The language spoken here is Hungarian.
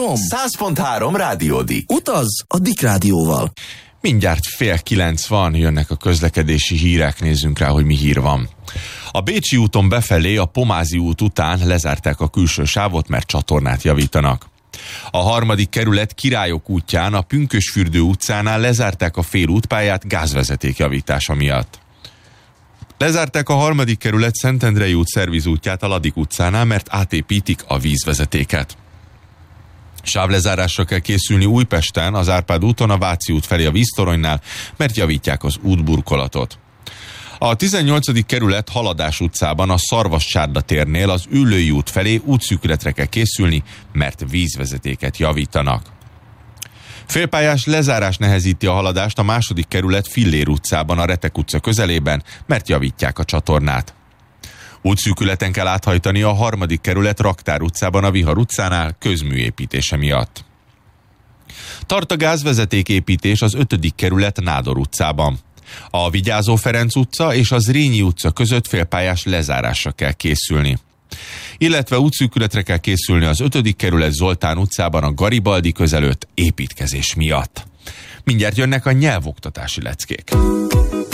Nyom! 100.3 Rádiódi. Utazz a Dick Rádióval. Mindjárt 8:30 van, jönnek a közlekedési hírek, nézzünk rá, hogy mi hír van. A Bécsi úton befelé a Pomázi út után lezárták a külső sávot, mert csatornát javítanak. A 3. kerület Királyok útján a Pünkösfürdő utcánál lezárták a félútpályát gázvezeték javítása miatt. Lezárták a 3. kerület Szentendrei út szervizútját a Ladik utcánál, mert átépítik a vízvezetéket. Sávlezárásra kell készülni Újpesten, az Árpád úton, a Váci út felé a víztoronynál, mert javítják az útburkolatot. A 18. kerület Haladás utcában a Szarvascsárda térnél az Üllői út felé útszűkületre kell készülni, mert vízvezetéket javítanak. Félpályás lezárás nehezíti a haladást a 2. kerület Fillér utcában a Retek utca közelében, mert javítják a csatornát. Útszűkületen kell áthajtani a 3. kerület Raktár utcában a Vihar utcánál közműépítése miatt. Tart a gázvezetéképítés az 5. kerület Nádor utcában. A Vigyázó Ferenc utca és az Zrínyi utca között félpályás lezárásra kell készülni. Illetve útszűkületre kell készülni az 5. kerület Zoltán utcában a Garibaldi közelött építkezés miatt. Mindjárt jönnek a nyelvoktatási leckék.